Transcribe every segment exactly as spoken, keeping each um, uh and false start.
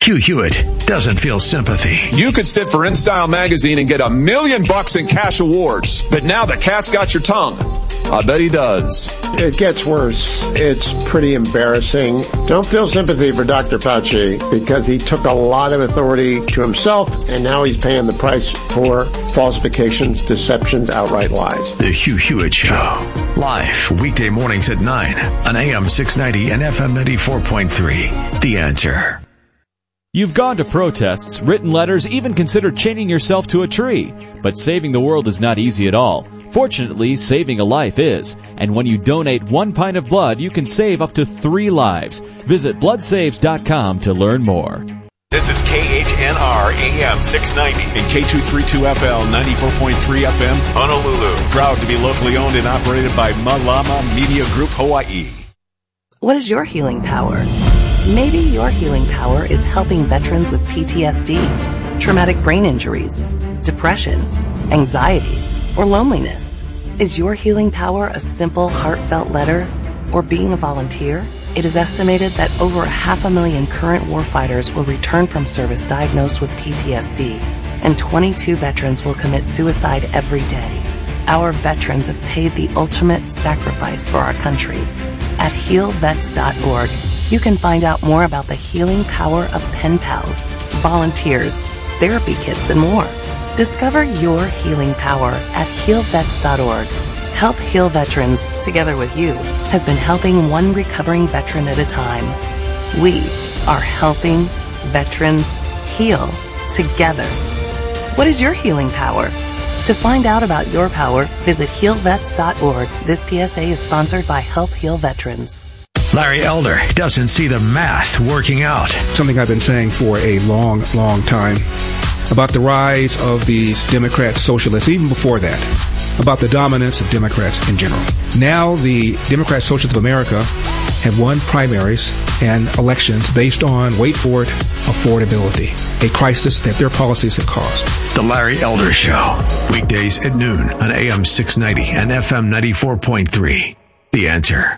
Hugh Hewitt doesn't feel sympathy. You could sit for InStyle magazine and get a million bucks in cash awards, but now the cat's got your tongue. I bet he does. It gets worse. It's pretty embarrassing. Don't feel sympathy for Doctor Fauci because he took a lot of authority to himself, and now he's paying the price for falsifications, deceptions, outright lies. The Hugh Hewitt Show. Live weekday mornings at nine on A M six ninety and F M ninety-four point three. The Answer. You've gone to protests, written letters, even considered chaining yourself to a tree. But saving the world is not easy at all. Fortunately, saving a life is. And when you donate one pint of blood, you can save up to three lives. Visit blood saves dot com to learn more. This is K H N R A M six ninety and K two thirty-two F L ninety-four point three F M. Honolulu. Proud to be locally owned and operated by Malama Media Group Hawaii. What is your healing power? Maybe your healing power is helping veterans with P T S D, traumatic brain injuries, depression, anxiety, or loneliness. Is your healing power a simple, heartfelt letter or being a volunteer? It is estimated that over a half a million current warfighters will return from service diagnosed with P T S D, and twenty-two veterans will commit suicide every day. Our veterans have paid the ultimate sacrifice for our country. At heal vets dot org, you can find out more about the healing power of pen pals, volunteers, therapy kits, and more. Discover your healing power at heal vets dot org. Help Heal Veterans, together with you, has been helping one recovering veteran at a time. We are helping veterans heal together. What is your healing power? To find out about your power, visit heal vets dot org. This P S A is sponsored by Help Heal Veterans. Larry Elder doesn't see the math working out. Something I've been saying for a long, long time about the rise of these Democrat socialists, even before that, about the dominance of Democrats in general. Now the Democrat Socialists of America have won primaries and elections based on, wait for it, affordability, a crisis that their policies have caused. The Larry Elder Show, weekdays at noon on A M six ninety and F M ninety-four point three. The Answer.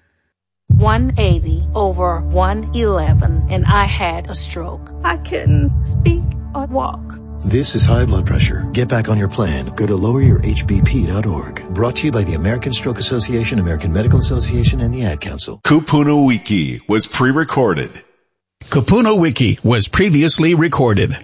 one eighty over one eleven, and I had a stroke. I couldn't speak or walk. This is high blood pressure. Get back on your plan. Go to lower your H B P dot org. Brought to you by the American Stroke Association, American Medical Association, and the Ad Council. Kupuna Wiki was pre-recorded. Kupuna Wiki was previously recorded.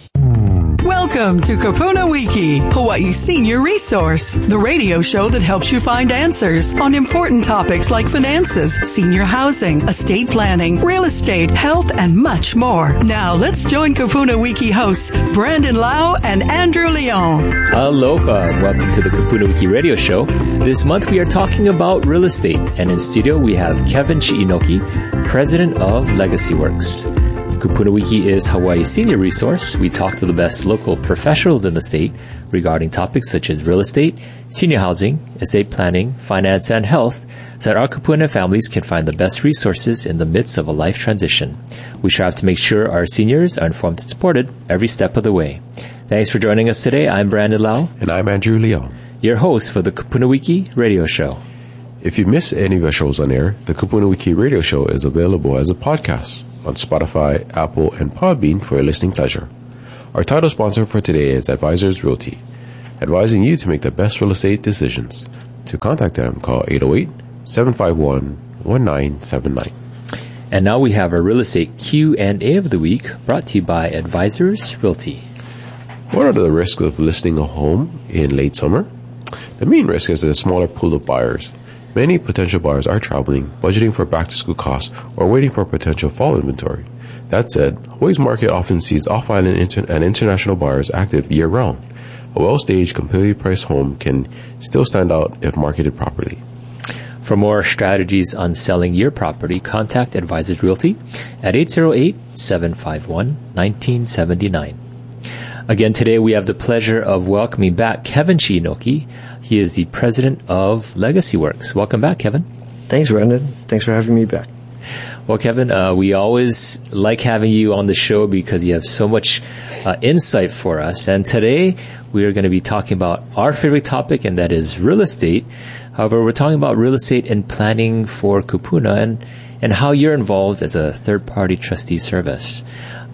Welcome to Kupuna Wiki, Hawaii's senior resource, the radio show that helps you find answers on important topics like finances, senior housing, estate planning, real estate, health, and much more. Now let's join Kupuna Wiki hosts Brandon Lau and Andrew Leon. Aloha, welcome to the Kupuna Wiki radio show. This month we are talking about real estate, and in studio we have Kevin Chiinoki, president of Legacy Works. Kupuna Wiki is Hawaii's senior resource. We talk to the best local professionals in the state regarding topics such as real estate, senior housing, estate planning, finance, and health, so that our Kupuna families can find the best resources in the midst of a life transition. We strive to make sure our seniors are informed and supported every step of the way. Thanks for joining us today. I'm Brandon Lau. And I'm Andrew Leon, your host for the Kupuna Wiki radio show. If you miss any of our shows on air, the Kupuna Wiki radio show is available as a podcast on Spotify, Apple, and Podbean for your listening pleasure. Our title sponsor for today is Advisors Realty, advising you to make the best real estate decisions. To contact them, call eight oh eight, seven five one, one nine seven nine. And now we have our real estate Q and A of the week, brought to you by Advisors Realty. What are the risks of listing a home in late summer? The main risk is a smaller pool of buyers. Many potential buyers are traveling, budgeting for back-to-school costs, or waiting for potential fall inventory. That said, Hawaii's market often sees off-island inter- and international buyers active year-round. A well-staged, competitively priced home can still stand out if marketed properly. For more strategies on selling your property, contact Advisors Realty at eight oh eight, seven five one, one nine seven nine. Again, today we have the pleasure of welcoming back Kevin Chiinoki. He is the president of Legacy Works. Welcome back, Kevin. Thanks, Brandon. Thanks for having me back. Well, Kevin, uh, we always like having you on the show because you have so much uh, insight for us. And today we are going to be talking about our favorite topic, and that is real estate. However, we're talking about real estate and planning for Kupuna and, and how you're involved as a third-party trustee service.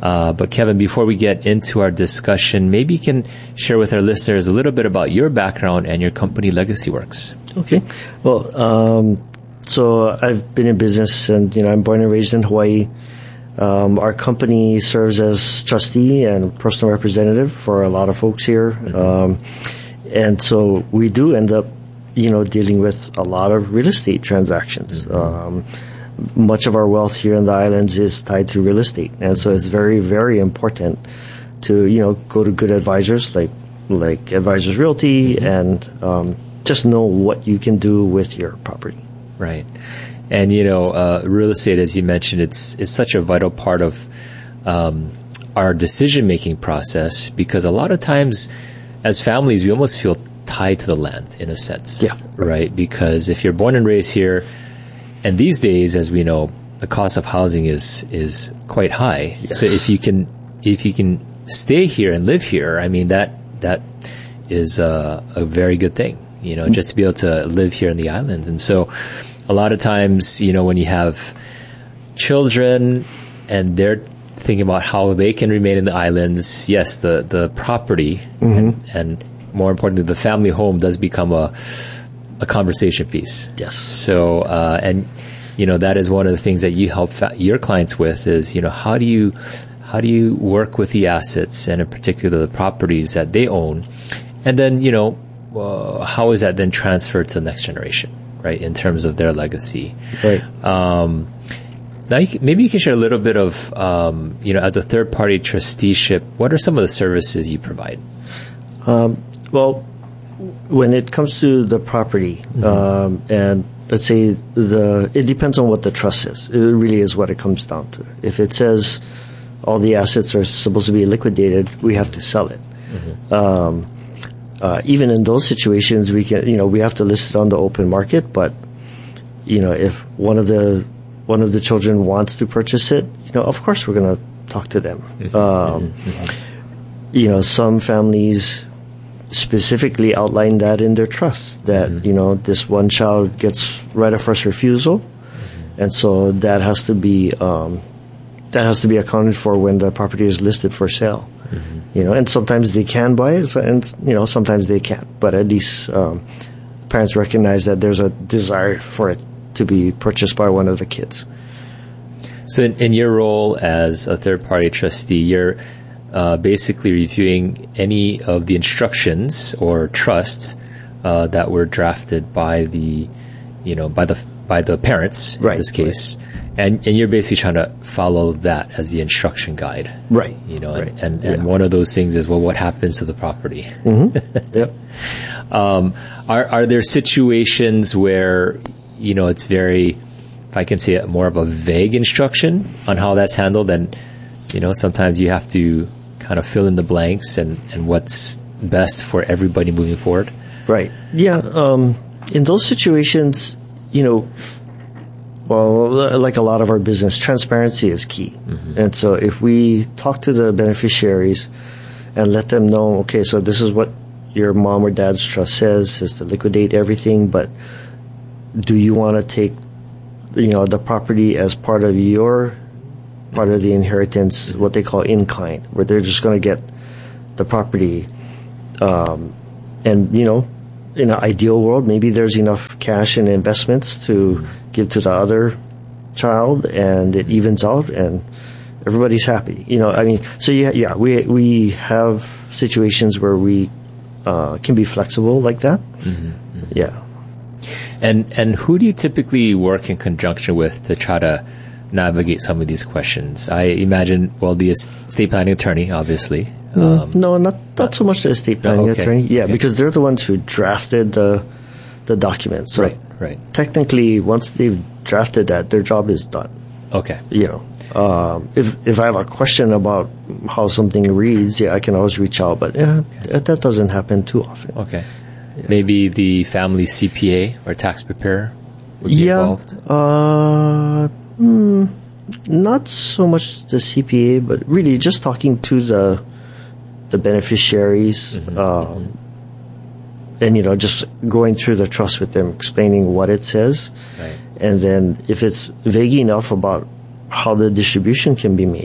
Uh, but Kevin, before we get into our discussion, maybe you can share with our listeners a little bit about your background and your company, LegacyWorks. Okay. Well, um, so I've been in business, and you know, I'm born and raised in Hawaii. Um, our company serves as trustee and personal representative for a lot of folks here, mm-hmm. um, and so we do end up, you know, dealing with a lot of real estate transactions. Mm-hmm. Um, much of our wealth here in the islands is tied to real estate, and so it's very, very important to, you know, go to good advisors like like Advisors Realty, mm-hmm. and um, just know what you can do with your property. Right. And, you know, uh, real estate, as you mentioned, it's it's such a vital part of um, our decision-making process, because a lot of times as families, we almost feel tied to the land in a sense. Yeah. Right? Because if you're born and raised here, and these days, as we know, the cost of housing is is quite high. Yes. So if you can if you can stay here and live here, I mean, that that is a, a very good thing, you know, mm-hmm. just to be able to live here in the islands. And so a lot of times, you know, when you have children and they're thinking about how they can remain in the islands, yes, the, the property mm-hmm. and, and more importantly, the family home does become a a conversation piece. Yes. So, uh, and, you know, that is one of the things that you help fa- your clients with is, you know, how do you, how do you work with the assets, and in particular the properties that they own? And then, you know, uh, how is that then transferred to the next generation, right, in terms of their legacy? Right. Um, now, you can, maybe you can share a little bit of, um, you know, as a third-party trusteeship, what are some of the services you provide? Um, well, when it comes to the property, mm-hmm. um, and let's say the, it depends on what the trust is. It really is what it comes down to. If it says all the assets are supposed to be liquidated, we have to sell it. Mm-hmm. Um, uh, even in those situations, we can, you know, we have to list it on the open market. But you know, if one of the one of the children wants to purchase it, you know, of course we're going to talk to them. Mm-hmm. Um, mm-hmm. You know, some families specifically outline that in their trust, that, mm-hmm. you know, this one child gets right of first refusal, mm-hmm. and so that has to be um, that has to be accounted for when the property is listed for sale. Mm-hmm. You know, and sometimes they can buy it, and you know, sometimes they can't. But at least um, parents recognize that there's a desire for it to be purchased by one of the kids. So, in, in your role as a third-party trustee, you're Uh, basically reviewing any of the instructions or trust uh, that were drafted by the, you know, by the by the parents right, in this case, right. and and you're basically trying to follow that as the instruction guide, right? You know, right. and and, and yeah. one of those things is, well, what happens to the property? Mm-hmm. Yep. um, are are there situations where, you know, it's very, if I can say it, more of a vague instruction on how that's handled, and you know, sometimes you have to kind of fill in the blanks and, and what's best for everybody moving forward? Right. Yeah. Um, in those situations, you know, well, like a lot of our business, transparency is key. Mm-hmm. And so if we talk to the beneficiaries and let them know, okay, so this is what your mom or dad's trust says, is to liquidate everything, but do you want to take, you know, the property as part of your part of the inheritance, what they call in kind, where they're just going to get the property. Um, and, you know, in an ideal world, maybe there's enough cash and investments to give to the other child, and it evens out and everybody's happy. You know, I mean, so yeah, yeah, we, we have situations where we uh, can be flexible like that. Mm-hmm. Yeah. And, and who do you typically work in conjunction with to try to navigate some of these questions? I imagine, well, the estate planning attorney, obviously. Um, no, not not so much the estate planning okay. attorney. Yeah, okay. because they're the ones who drafted the the documents. So right, right. Technically, once they've drafted that, their job is done. Okay. You know, um, if if I have a question about how something reads, yeah, I can always reach out. But yeah, okay. that doesn't happen too often. Okay. Yeah. Maybe the family C P A or tax preparer would be yeah, involved? Uh, mm, not so much the C P A, but really just talking to the the beneficiaries, mm-hmm, um, mm-hmm. and you know, just going through the trust with them, explaining what it says, right. and then if it's vague enough about how the distribution can be made,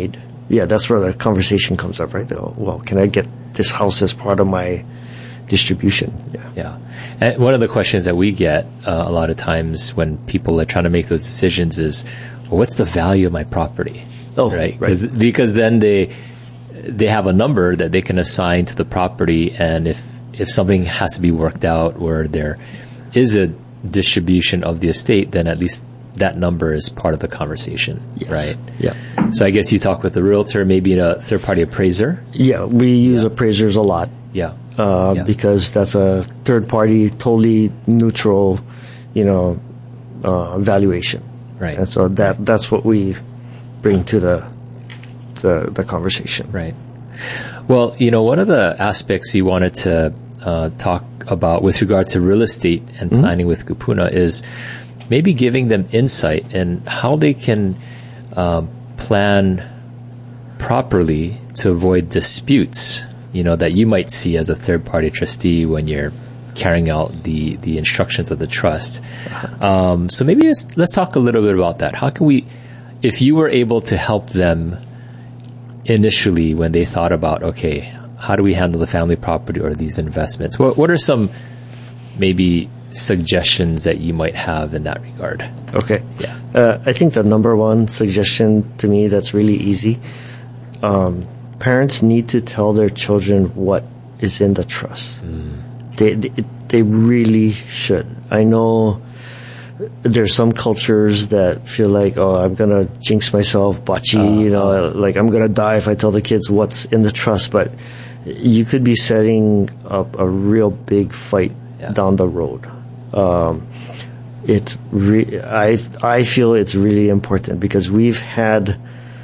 yeah, that's where the conversation comes up, right? Oh, well, can I get this house as part of my distribution? Yeah. Yeah. And one of the questions that we get uh, a lot of times when people are trying to make those decisions is, well, what's the value of my property? Oh, right. right. Because then they they have a number that they can assign to the property, and if if something has to be worked out where there is a distribution of the estate, then at least that number is part of the conversation, yes. right? Yeah. So I guess you talk with the realtor, maybe a third-party appraiser? Yeah, we use yeah. appraisers a lot. Yeah. Uh, yeah. Because that's a third-party, totally neutral, you know, uh, valuation. Right. And so that that's what we bring to the, the the conversation. Right. Well, you know, one of the aspects we wanted to uh, talk about with regard to real estate and mm-hmm. planning with Kupuna is maybe giving them insight in how they can uh, plan properly to avoid disputes, you know, that you might see as a third-party trustee when you're carrying out the, the instructions of the trust. Um, so maybe let's, let's talk a little bit about that. How can we, if you were able to help them initially when they thought about, okay, how do we handle the family property or these investments? What, what are some maybe suggestions that you might have in that regard? Okay. Yeah. Uh, I think the number one suggestion to me that's really easy, um, parents need to tell their children what is in the trust. Mm. They, they they really should. I know there's some cultures that feel like, oh, I'm going to jinx myself, bachi, uh, you know, uh, like I'm going to die if I tell the kids what's in the trust. But you could be setting up a real big fight yeah. down the road. Um, it's re- I I feel it's really important because we've had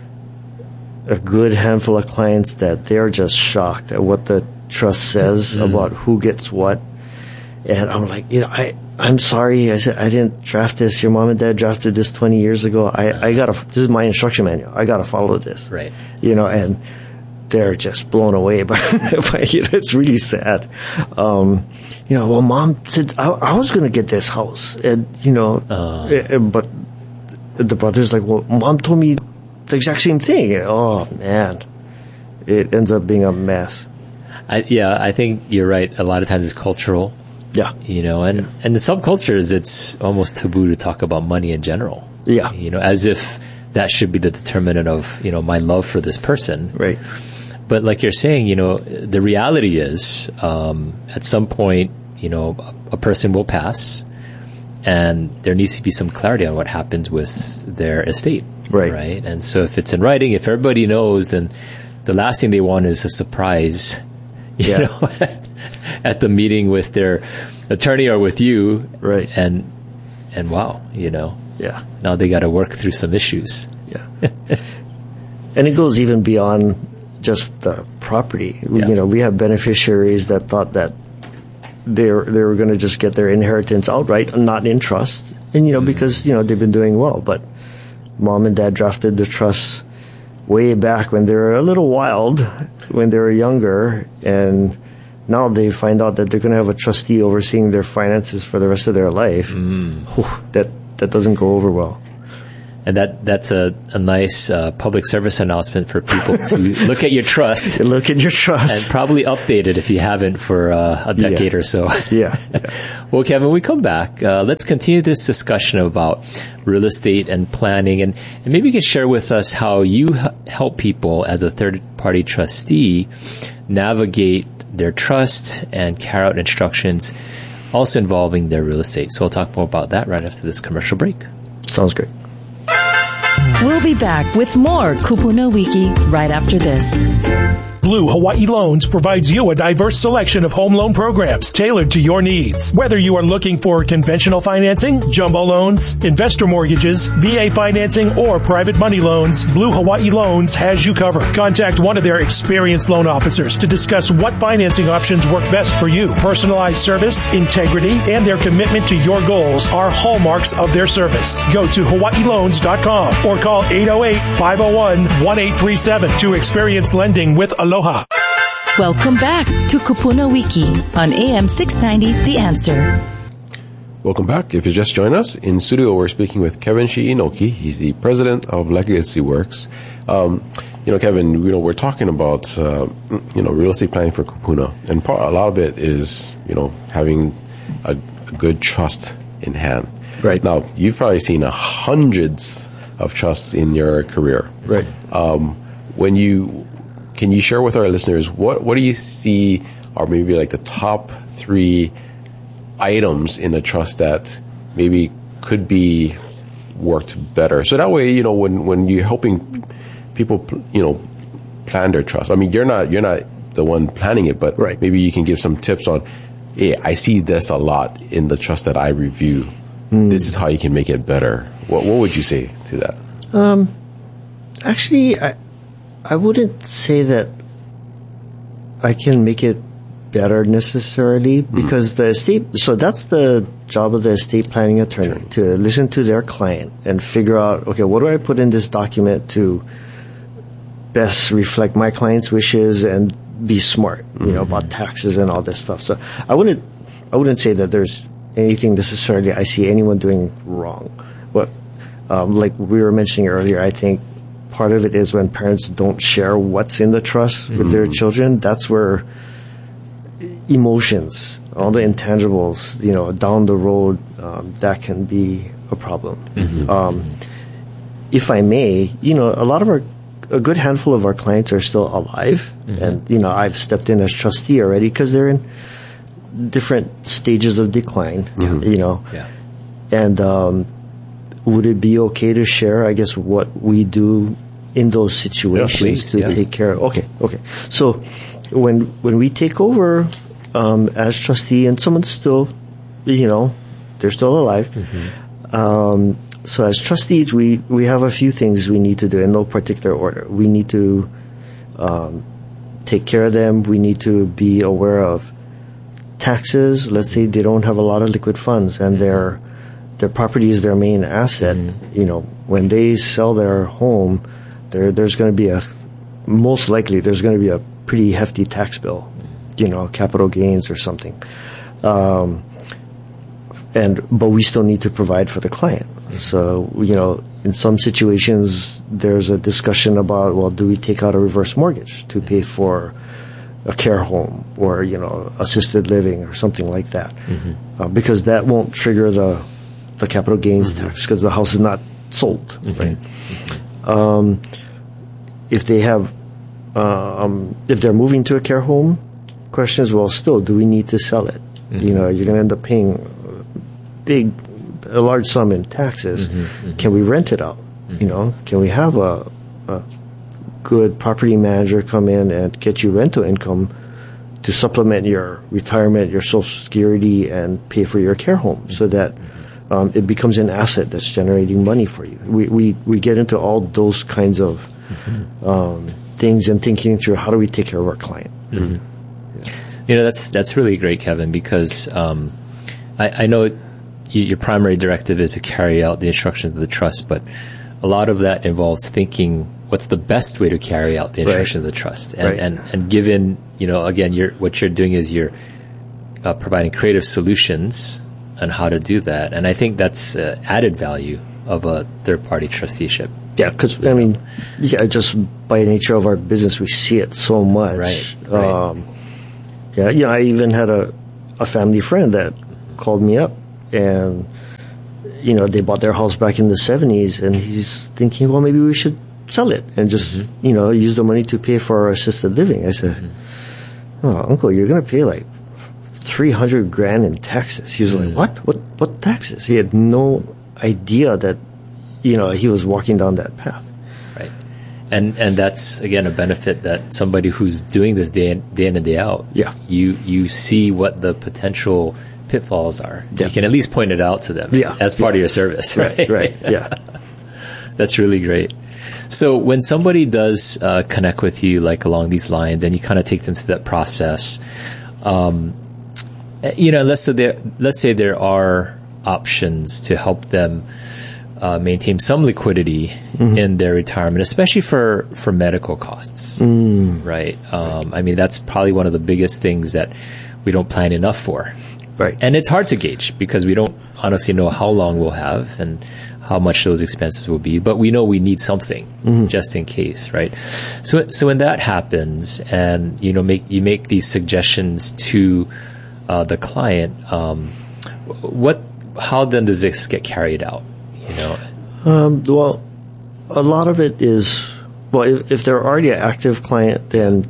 a good handful of clients that they're just shocked at what the trust says mm. about who gets what. And I'm like, you know, I, I'm sorry. I said, I didn't draft this. Your mom and dad drafted this twenty years ago. I, I gotta, this is my instruction manual. I gotta follow this. Right. You know, and they're just blown away by, by you know, it's really sad. Um, you know, well, mom said, I, I was gonna get this house. And, you know, uh. but the brother's like, well, mom told me the exact same thing. Oh, man. It ends up being a mess. I, yeah, I think you're right. A lot of times it's cultural. Yeah. You know, and, yeah. and in some cultures, it's almost taboo to talk about money in general. Yeah. You know, as if that should be the determinant of, you know, my love for this person. Right. But like you're saying, you know, the reality is, um, at some point, you know, a, a person will pass and there needs to be some clarity on what happens with their estate. Right. Right. And so if it's in writing, if everybody knows, then the last thing they want is a surprise, you yeah. know, at the meeting with their attorney or with you. Right. And, and wow, you know. Yeah. Now they got to work through some issues. Yeah. And it goes even beyond just the property. Yeah. You know, we have beneficiaries that thought that they were, they were going to just get their inheritance outright, not in trust. And, you know, mm-hmm. because, you know, they've been doing well. But mom and dad drafted the trust way back when they were a little wild, when they were younger. And now they find out that they're going to have a trustee overseeing their finances for the rest of their life. Mm. Whew, that that doesn't go over well. And that that's a, a nice uh, public service announcement for people to look at your trust. Look at your trust. And probably update it if you haven't for uh, a decade yeah. or so. Yeah. yeah. Well, Kevin, when we come back, uh, let's continue this discussion about real estate and planning. And, and maybe you can share with us how you h- help people as a third-party trustee navigate their trust and carry out instructions also involving their real estate. So we'll talk more about that right after this commercial break. Sounds great. We'll be back with more Kupuna Wiki right after this. Blue Hawaii Loans provides you a diverse selection of home loan programs tailored to your needs. Whether you are looking for conventional financing, jumbo loans, investor mortgages, V A financing, or private money loans, Blue Hawaii Loans has you covered. Contact one of their experienced loan officers to discuss what financing options work best for you. Personalized service, integrity, and their commitment to your goals are hallmarks of their service. Go to hawaii loans dot com or call eight oh eight, five oh one, one eight three seven to experience lending with Aloha. Welcome back to Kupuna Wiki on A M six ninety, The Answer. Welcome back. If you just joined us, in studio we're speaking with Kevin Shiinoki. He's the president of Legacy Works. Um, you know, Kevin, you know, we're talking about, uh, you know, real estate planning for Kupuna. And part, a lot of it is, you know, having a, a good trust in hand. Right. Now, you've probably seen uh, hundreds of trusts in your career. Right. Um, when you, can you share with our listeners, what, what do you see are maybe like the top three items in a trust that maybe could be worked better? So that way, you know, when, when you're helping people, you know, plan their trust. I mean, you're not you're not the one planning it, but right. maybe you can give some tips on, hey, I see this a lot in the trust that I review. Mm. This is how you can make it better. What what would you say to that? Um, actually, I I wouldn't say that I can make it better necessarily, because mm. the estate, so that's the job of the estate planning attorney, sure. to listen to their client and figure out, okay, what do I put in this document to best reflect my client's wishes and be smart, you mm-hmm. know, about taxes and all this stuff. So I wouldn't, I wouldn't say that there's anything necessarily I see anyone doing wrong. But um, like we were mentioning earlier, I think part of it is when parents don't share what's in the trust mm-hmm. with their children. That's where emotions, all the intangibles, you know, down the road, um, that can be a problem. Mm-hmm. Um, if I may, you know, a lot of our a good handful of our clients are still alive, mm-hmm. and you know I've stepped in as trustee already because they're in different stages of decline. Mm-hmm. You know, yeah. and um, would it be okay to share, I guess, what we do in those situations yeah, please, to yeah. take care of? Okay, okay. So when when we take over um, as trustee, and someone's still, you know, they're still alive. Mm-hmm. Um, So as trustees, we, we have a few things we need to do in no particular order. We need to um, take care of them. We need to be aware of taxes. Let's say they don't have a lot of liquid funds and their their property is their main asset. Mm-hmm. You know, when they sell their home, there there's going to be a most likely there's going to be a pretty hefty tax bill. You know, capital gains or something. Um, and but we still need to provide for the client. So, you know, in some situations, there's a discussion about, well, do we take out a reverse mortgage to pay for a care home or, you know, assisted living or something like that? Mm-hmm. Uh, because that won't trigger the the capital gains mm-hmm. tax because the house is not sold, mm-hmm. right? Mm-hmm. Um, if they have, uh, um, if they're moving to a care home, question is, well, still, do we need to sell it? Mm-hmm. You know, you're going to end up paying big a large sum in taxes. Mm-hmm, mm-hmm. Can we rent it out? Mm-hmm. You know, can we have a, a good property manager come in and get you rental income to supplement your retirement, your Social Security, and pay for your care home, so that um, it becomes an asset that's generating money for you. We we, we get into all those kinds of mm-hmm. um, things and thinking through how do we take care of our client. Mm-hmm. Yeah. You know, that's that's really great, Kevin, because um, I, I know. It, your primary directive is to carry out the instructions of the trust, but a lot of that involves thinking what's the best way to carry out the instructions right. of the trust. And, right. and, and given, you know, again, you're, what you're doing is you're uh, providing creative solutions on how to do that. And I think that's uh, added value of a third-party trusteeship. Yeah, because, I mean, yeah, just by nature of our business, we see it so much. Right, right. Um, yeah, you know, I even had a, a family friend that called me up. And, you know, they bought their house back in the seventies, and he's thinking, well, maybe we should sell it and just, mm-hmm. you know, use the money to pay for our assisted living. I said, mm-hmm. oh, Uncle, you're going to pay like three hundred grand in taxes. He's mm-hmm. like, what? What, what taxes? He had no idea that, you know, he was walking down that path. Right. And, and that's, again, a benefit that somebody who's doing this day in, day in and day out, yeah. you, you see what the potential pitfalls are. Yeah. You can at least point it out to them yeah. as part yeah. of your service, right? Right, right. Yeah. That's really great. So when somebody does uh, connect with you, like along these lines, and you kind of take them through that process, um, you know, let's say there, let's say there are options to help them uh, maintain some liquidity mm-hmm. in their retirement, especially for, for medical costs, mm. right? Um, I mean, that's probably one of the biggest things that we don't plan enough for. Right. And it's hard to gauge because we don't honestly know how long we'll have and how much those expenses will be, but we know we need something mm-hmm. just in case, right? So, so when that happens, and you know, make you make these suggestions to uh, the client, um, what, how then does this get carried out? You know, um, well, a lot of it is well, if, if they're already an active client, then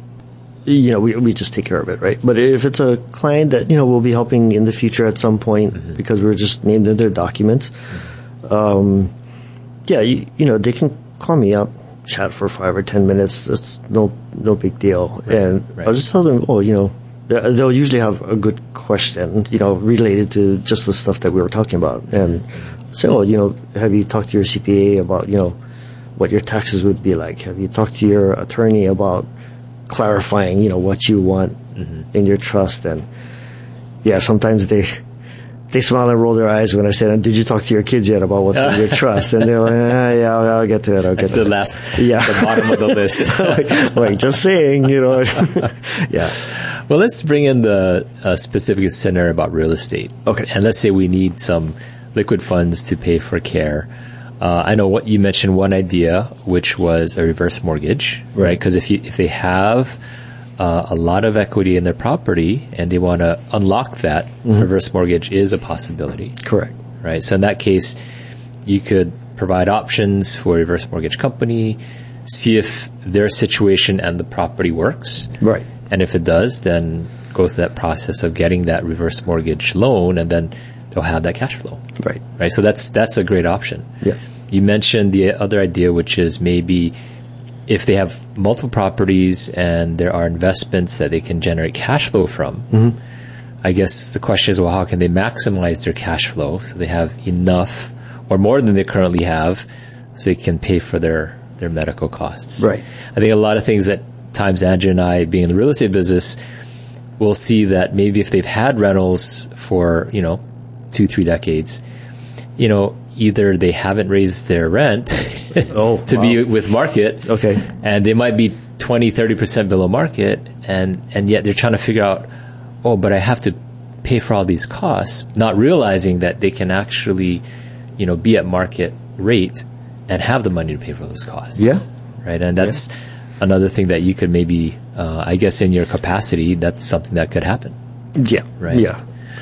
you know we we just take care of it, right? But if it's a client that you know we'll be helping in the future at some point mm-hmm. because we're just named in their documents. Mm-hmm. Um, yeah, you, you know, they can call me up, chat for five or ten minutes. That's no, no big deal. Right, and right. I'll just tell them, oh, you know, they'll usually have a good question, you know, related to just the stuff that we were talking about. And say, oh, you know, have you talked to your C P A about, you know, what your taxes would be like? Have you talked to your attorney about clarifying, you know, what you want mm-hmm. in your trust? And yeah, sometimes they, They smile and roll their eyes when I say, "Did you talk to your kids yet about what's in your trust?" And they're like, ah, "Yeah, I'll, I'll get to it. I'll That's get to the it." last, yeah, the bottom of the list. like, like, just saying, you know. yeah. Well, let's bring in the uh, specific scenario about real estate. Okay. And let's say we need some liquid funds to pay for care. Uh, I know what you mentioned. One idea, which was a reverse mortgage, right? Because if you if they have Uh, a lot of equity in their property and they want to unlock that, mm-hmm. reverse mortgage is a possibility. Correct. Right. So in that case, you could provide options for a reverse mortgage company, see if their situation and the property works. Right. And if it does, then go through that process of getting that reverse mortgage loan, and then they'll have that cash flow. Right. Right. So that's, that's a great option. Yeah. You mentioned the other idea, which is maybe if they have multiple properties and there are investments that they can generate cash flow from, mm-hmm. I guess the question is, well, how can they maximize their cash flow so they have enough or more than they currently have so they can pay for their, their medical costs? Right. I think a lot of things that times Andrew and I, being in the real estate business, will see that maybe if they've had rentals for, you know, two, three decades, you know, either they haven't raised their rent oh, to wow. be with market. Okay. And they might be twenty, thirty percent below market. And, and yet they're trying to figure out, oh, but I have to pay for all these costs, not realizing that they can actually, you know, be at market rate and have the money to pay for those costs. Yeah. Right. And that's yeah. another thing that you could maybe, uh, I guess in your capacity, that's something that could happen. Yeah. Right. Yeah.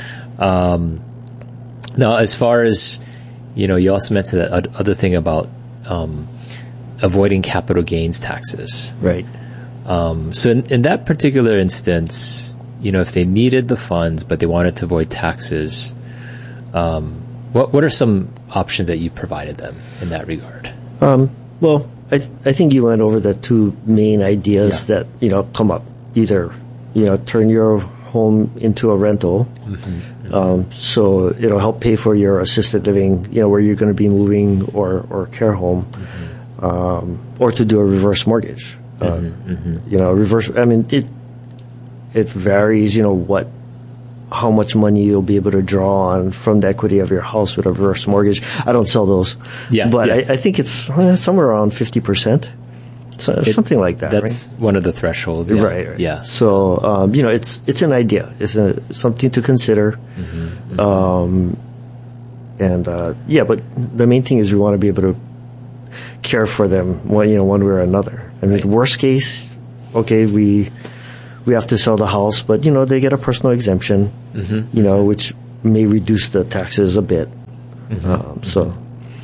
Um, now, as far as, you know, you also mentioned that other thing about um, avoiding capital gains taxes. Right. Um, so in, in that particular instance, you know, if they needed the funds but they wanted to avoid taxes, um, what what are some options that you provided them in that regard? Um, well, I th- I think you went over the two main ideas Yeah. that you know come up. Either you know turn your home into a rental. Mm-hmm. Um, so it'll help pay for your assisted living, you know, where you're going to be moving or, or care home, mm-hmm. um, or to do a reverse mortgage. Uh, mm-hmm, mm-hmm. You know, reverse, I mean, it, it varies, you know, what, how much money you'll be able to draw on from the equity of your house with a reverse mortgage. I don't sell those. Yeah. But yeah. I, I think it's uh, somewhere around fifty percent. So it, something like that. That's right? one of the thresholds. Yeah. Right, right. Yeah. So, um, you know, it's it's an idea. It's a, something to consider. Mm-hmm, mm-hmm. Um, and, uh, yeah, but the main thing is we want to be able to care for them, one, you know, one way or another. I mean, right. worst case, okay, we we have to sell the house, but, you know, they get a personal exemption, mm-hmm. you know, which may reduce the taxes a bit. Mm-hmm. Um, so...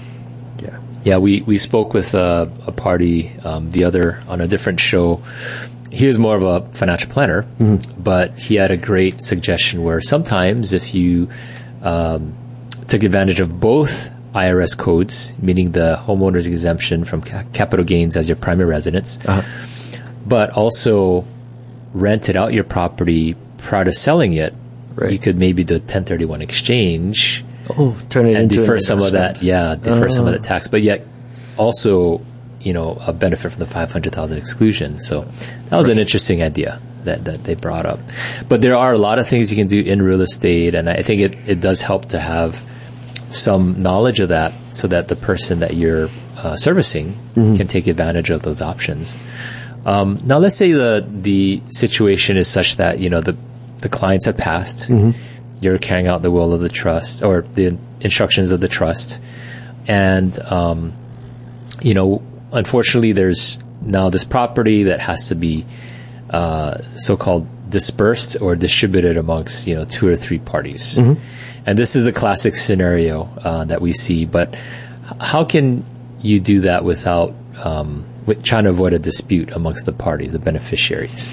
Yeah, we, we spoke with uh, a party um, the other on a different show. He was more of a financial planner, mm-hmm. but he had a great suggestion where sometimes if you um, took advantage of both I R S codes, meaning the homeowner's exemption from ca- capital gains as your primary residence, uh-huh. but also rented out your property prior to selling it, right. you could maybe do a ten thirty-one exchange. Oh, turn it and into defer an some of that, yeah, defer uh, some of the tax, but yet also, you know, a benefit from the five hundred thousand exclusion. So that was an interesting idea that, that they brought up. But there are a lot of things you can do in real estate, and I think it, it does help to have some knowledge of that so that the person that you're uh, servicing mm-hmm. can take advantage of those options. Um, now, let's say the the situation is such that, you know, the, the clients have passed. Mm-hmm. You're carrying out the will of the trust or the instructions of the trust, and um, you know, unfortunately, there's now this property that has to be uh, so-called dispersed or distributed amongst, you know, two or three parties. Mm-hmm. And this is a classic scenario uh, that we see. But how can you do that without um, with trying to avoid a dispute amongst the parties, the beneficiaries?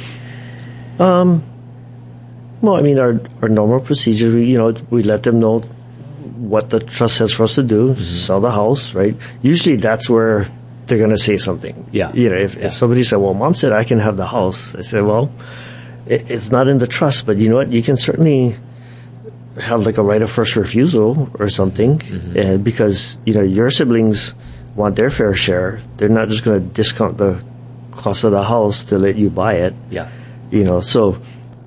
Um, well, I mean, our our normal procedure, we, you know, we let them know what the trust says for us to do, mm-hmm. sell the house, right? Usually that's where they're going to say something. Yeah. You know, if, yeah. if somebody said, well, Mom said I can have the house. I said, well, it, it's not in the trust, but you know what? You can certainly have like a right of first refusal or something, mm-hmm. uh, because, you know, your siblings want their fair share. They're not just going to discount the cost of the house to let you buy it. Yeah. You know, so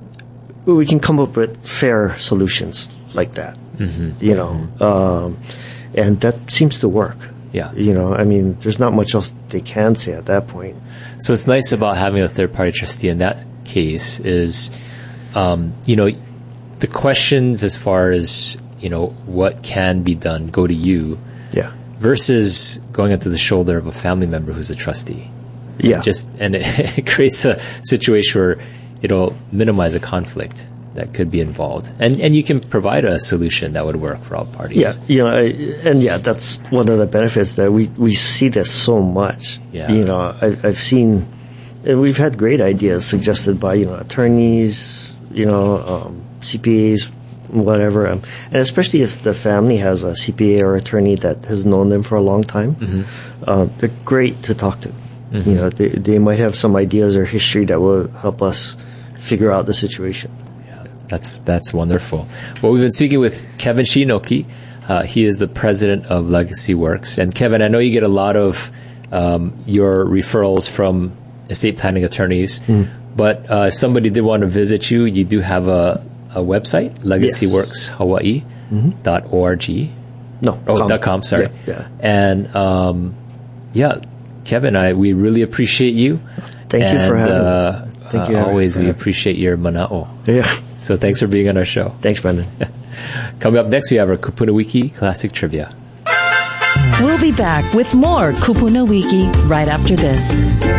we can come up with fair solutions like that, mm-hmm. you know, mm-hmm. um, and that seems to work. Yeah. You know, I mean, there's not much else they can say at that point. So what's nice about having a third-party trustee in that case is, um, you know, the questions as far as, you know, what can be done go to you. Yeah. Versus going onto the shoulder of a family member who's a trustee. Yeah. And just and it, it creates a situation where it'll minimize a conflict that could be involved, and and you can provide a solution that would work for all parties. Yeah, you know, I, and yeah, that's one of the benefits that we we see this so much. Yeah. You know, I, I've seen, and we've had great ideas suggested by, you know, attorneys, you know, um, C P As, whatever, um, and especially if the family has a C P A or attorney that has known them for a long time, mm-hmm. uh, they're great to talk to. Mm-hmm. You know, they they might have some ideas or history that will help us figure out the situation. That's that's wonderful. Well, we've been speaking with Kevin Shiinoki. Uh, he is the president of Legacy Works. And Kevin, I know you get a lot of um, your referrals from estate planning attorneys, mm. but uh, if somebody did want to visit you, you do have a, a website, legacy works hawaii dot org. No, oh, com. dot com, sorry. Yeah, yeah. And um, yeah, Kevin, I we really appreciate you. Thank and, you for having uh, us. Thank uh, you. Always, we appreciate your mana'o. Yeah. So thanks for being on our show. Thanks, Brendan. Coming up next, we have our Kupuna Wiki Classic Trivia. We'll be back with more Kupuna Wiki right after this.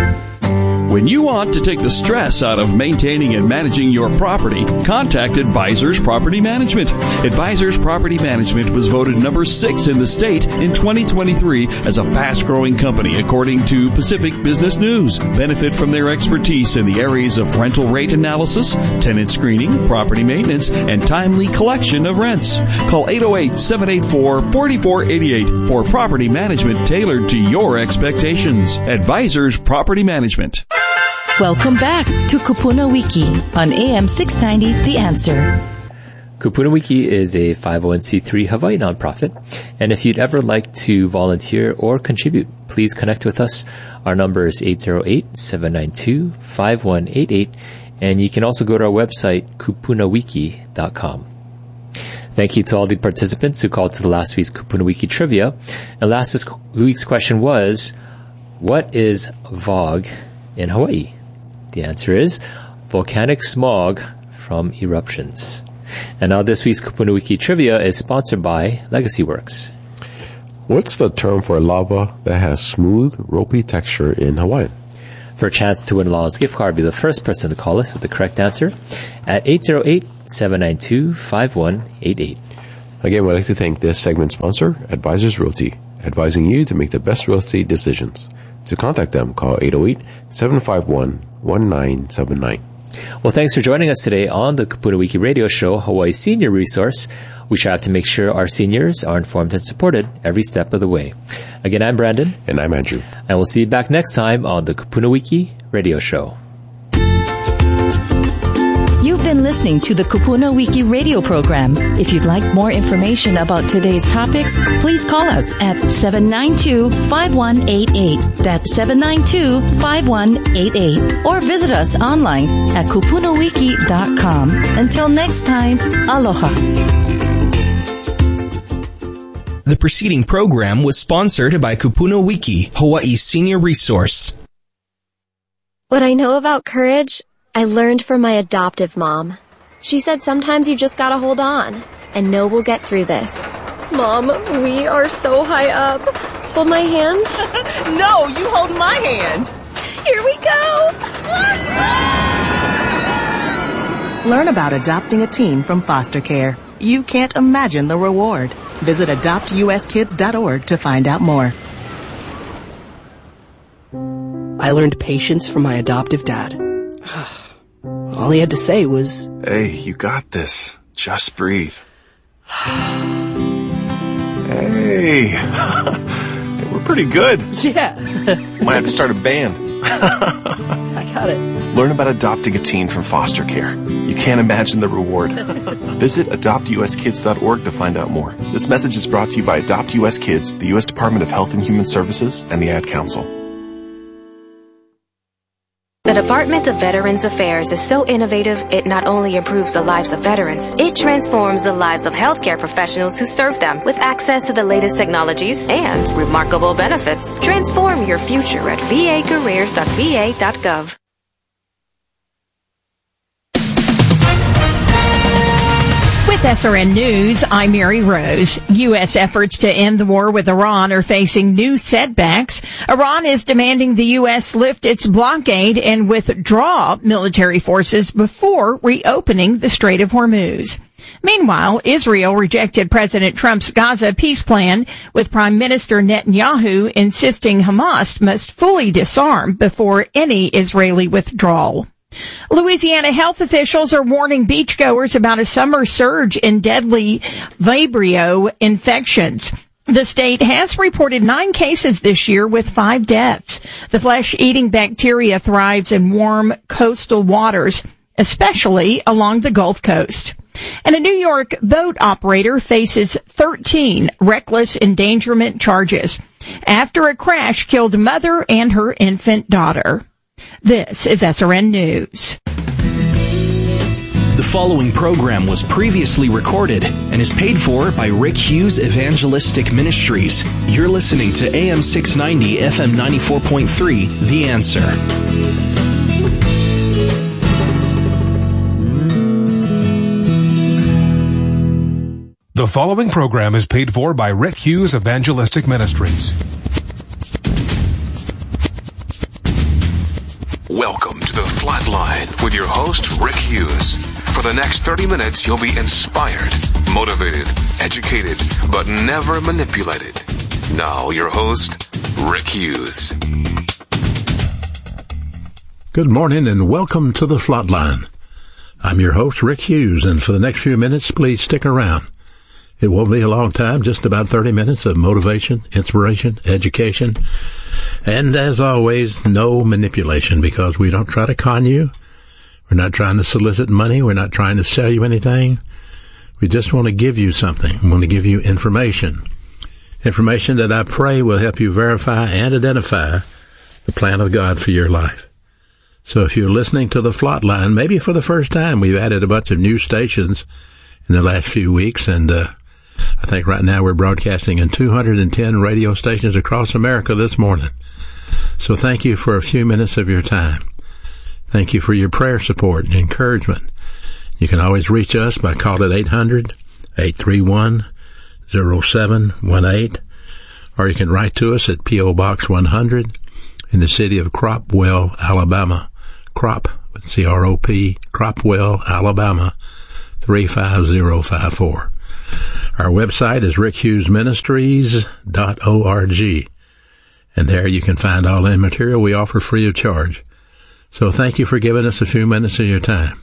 When you want to take the stress out of maintaining and managing your property, contact Advisors Property Management. Advisors Property Management was voted number six in the state in twenty twenty-three as a fast-growing company according to Pacific Business News. Benefit from their expertise in the areas of rental rate analysis, tenant screening, property maintenance, and timely collection of rents. Call eight oh eight, seven eight four, four four eight eight for property management tailored to your expectations. Advisors Property Management. Welcome back to Kupuna Wiki on A M six ninety The Answer. Kupuna Wiki is a five oh one c three Hawaii nonprofit, and if you'd ever like to volunteer or contribute, please connect with us. Our number is eight oh eight, seven nine two, five one eight eight, and you can also go to our website, kupuna wiki dot com. Thank you to all the participants who called to the last week's Kupuna Wiki trivia. And last week's question was, what is V O G in Hawaii? The answer is volcanic smog from eruptions. And now this week's Kupuna Wiki trivia is sponsored by Legacy Works. What's the term for lava that has smooth, ropey texture in Hawaiian? For a chance to win Law's gift card, be the first person to call us with the correct answer at eight oh eight, seven nine two, five one eight eight. Again, we'd like to thank this segment sponsor, Advisors Realty, advising you to make the best real estate decisions. To contact them, call eight oh eight, seven five one, one nine seven nine. Well, thanks for joining us today on the Kupuna Wiki Radio Show, Hawaii's senior resource. We strive to make sure our seniors are informed and supported every step of the way. Again, I'm Brandon. And I'm Andrew. And we'll see you back next time on the Kupuna Wiki Radio Show. You've been listening to the Kupuna Wiki radio program. If you'd like more information about today's topics, please call us at seven nine two, five one eight eight. That's seven nine two, five one eight eight. Or visit us online at kupuna wiki dot com. Until next time, aloha. The preceding program was sponsored by Kupuna Wiki, Hawaii's senior resource. What I know about courage, I learned from my adoptive mom. She said sometimes you just gotta hold on and know we'll get through this. Mom, we are so high up. Hold my hand. No, you hold my hand. Here we go. Learn about adopting a teen from foster care. You can't imagine the reward. Visit adopt u s kids dot org to find out more. I learned patience from my adoptive dad. All he had to say was, "Hey, you got this. Just breathe." Hey, we're pretty good. Yeah. Might have to start a band. I got it. Learn about adopting a teen from foster care. You can't imagine the reward. Visit adopt u s kids dot org to find out more. This message is brought to you by Adopt U S Kids, the U S Department of Health and Human Services, and the Ad Council. The Department of Veterans Affairs is so innovative, it not only improves the lives of veterans, it transforms the lives of healthcare professionals who serve them with access to the latest technologies and remarkable benefits. Transform your future at v a careers dot v a dot gov. With S R N News, I'm Mary Rose. U S efforts to end the war with Iran are facing new setbacks. Iran is demanding the U S lift its blockade and withdraw military forces before reopening the Strait of Hormuz. Meanwhile, Israel rejected President Trump's Gaza peace plan, with Prime Minister Netanyahu insisting Hamas must fully disarm before any Israeli withdrawal. Louisiana health officials are warning beachgoers about a summer surge in deadly Vibrio infections. The state has reported nine cases this year with five deaths. The flesh-eating bacteria thrives in warm coastal waters, especially along the Gulf Coast. And a New York boat operator faces thirteen reckless endangerment charges after a crash killed a mother and her infant daughter. This is S R N News. The following program was previously recorded and is paid for by Rick Hughes Evangelistic Ministries. You're listening to A M six ninety, F M ninety-four point three, The Answer. The following program is paid for by Rick Hughes Evangelistic Ministries. Welcome to the Flatline with your host, Rick Hughes. For the next thirty minutes, you'll be inspired, motivated, educated, but never manipulated. Now, your host, Rick Hughes. Good morning and welcome to the Flatline. I'm your host, Rick Hughes, and for the next few minutes, please stick around. It won't be a long time, just about thirty minutes of motivation, inspiration, education, and as always, no manipulation, because we don't try to con you. We're not trying to solicit money. We're not trying to sell you anything. We just want to give you something. We want to give you information. Information that I pray will help you verify and identify the plan of God for your life. So if you're listening to the Flatline, maybe for the first time, we've added a bunch of new stations in the last few weeks, and uh I think right now we're broadcasting in two hundred ten radio stations across America this morning. So thank you for a few minutes of your time. Thank you for your prayer support and encouragement. You can always reach us by calling eight hundred, eight three one, zero seven one eight, or you can write to us at P O. Box one hundred in the city of Cropwell, Alabama. Crop, C R O P, Cropwell, Alabama, three five zero five four. Our website is rick hughes ministries dot org, and there you can find all the material we offer free of charge. So thank you for giving us a few minutes of your time.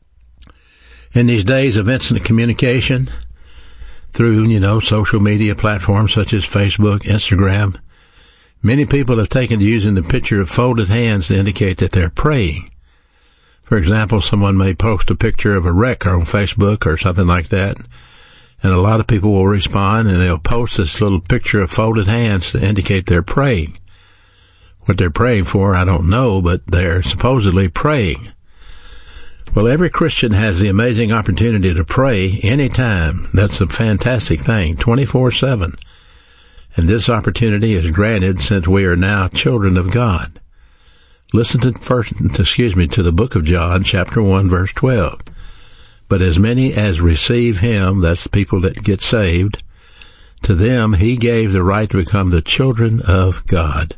In these days of instant communication through, you know, social media platforms such as Facebook, Instagram, many people have taken to using the picture of folded hands to indicate that they're praying. For example, someone may post a picture of a wreck on Facebook or something like that, and a lot of people will respond and they'll post this little picture of folded hands to indicate they're praying. What they're praying for, I don't know, but they're supposedly praying. Well, every Christian has the amazing opportunity to pray anytime. That's a fantastic thing, twenty-four seven. And this opportunity is granted since we are now children of God. Listen to first, excuse me, to the book of John, chapter one, verse twelve. But as many as receive him, that's the people that get saved, To them, he gave the right to become the children of God.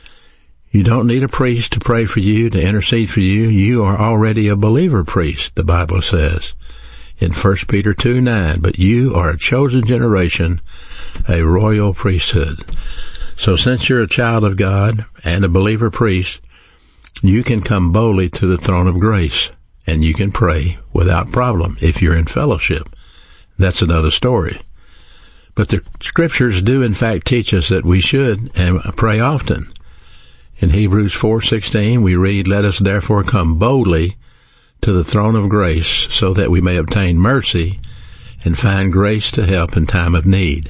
You don't need a priest to pray for you, to intercede for you. You are already a believer priest, the Bible says in First Peter two nine. But you are a chosen generation, a royal priesthood. So since you're a child of God and a believer priest, you can come boldly to the throne of grace, and you can pray without problem if you're in fellowship. That's another story. But the scriptures do in fact teach us that we should and pray often. In Hebrews four sixteen, we read, "Let us therefore come boldly to the throne of grace, so that we may obtain mercy and find grace to help in time of need."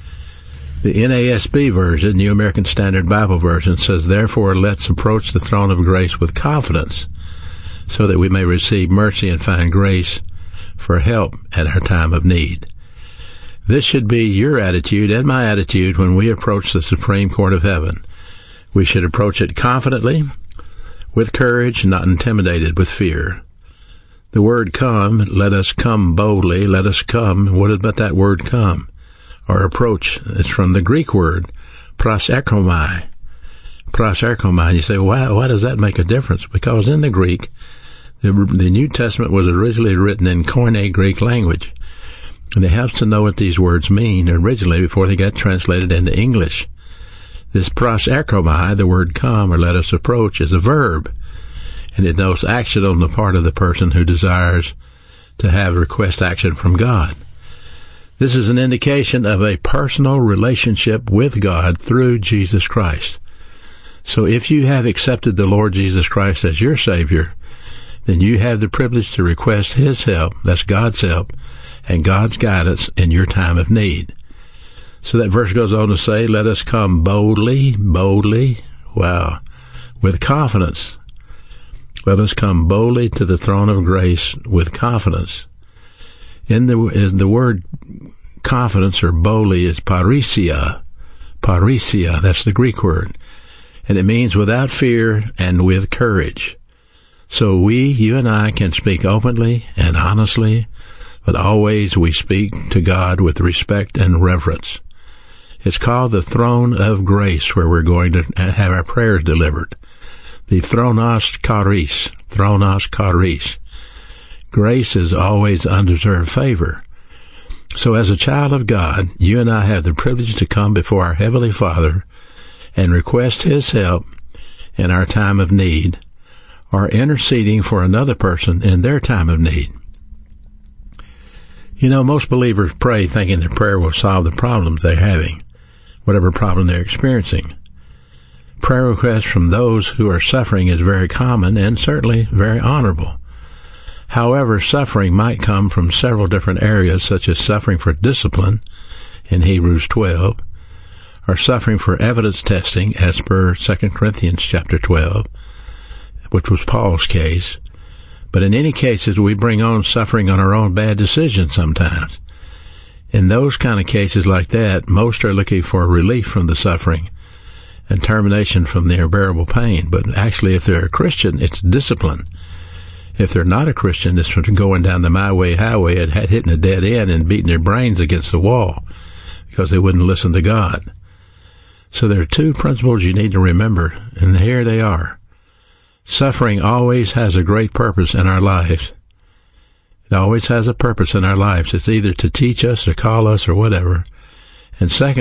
The N A S B version, New American Standard Bible Version, says, "Therefore let's approach the throne of grace with confidence, so that we may receive mercy and find grace for help at our time of need." This should be your attitude and my attitude when we approach the Supreme Court of Heaven. We should approach it confidently, with courage, not intimidated with fear. The word come, let us come boldly, let us come. What about that word come? Or approach. It's from the Greek word proserchomai. Proserchomai. You say, why, why does that make a difference? Because in the Greek, the, the New Testament was originally written in Koine Greek language. And it helps to know what these words mean originally before they got translated into English. This proserchomai, the word come or let us approach, is a verb, and it denotes action on the part of the person who desires to have request action from God. This is an indication of a personal relationship with God through Jesus Christ. So if you have accepted the Lord Jesus Christ as your Savior, then you have the privilege to request His help, that's God's help, and God's guidance in your time of need. So that verse goes on to say, let us come boldly, boldly, wow, with confidence. Let us come boldly to the throne of grace with confidence. In the, is the word confidence or boldly is parisia. Parisia, that's the Greek word. And it means without fear and with courage. So we, you and I, can speak openly and honestly, but always we speak to God with respect and reverence. It's called the throne of grace, where we're going to have our prayers delivered. The thronos charis, thronos charis. Grace is always undeserved favor. So as a child of God, you and I have the privilege to come before our Heavenly Father and request His help in our time of need, or interceding for another person in their time of need. You know, most believers pray thinking that prayer will solve the problems they're having, whatever problem they're experiencing. Prayer requests from those who are suffering is very common and certainly very honorable. However, suffering might come from several different areas, such as suffering for discipline in Hebrews twelve, or suffering for evidence testing as per Second Corinthians chapter twelve, which was Paul's case. But in any cases, we bring on suffering on our own bad decisions sometimes. In those kind of cases like that, most are looking for relief from the suffering and termination from the unbearable pain. But actually, if they're a Christian, it's discipline. If they're not a Christian, it's from going down the my way highway and hitting a dead end and beating their brains against the wall because they wouldn't listen to God. So there are two principles you need to remember, and here they are. Suffering always has a great purpose in our lives. It always has a purpose in our lives. It's either to teach us or call us or whatever. And second,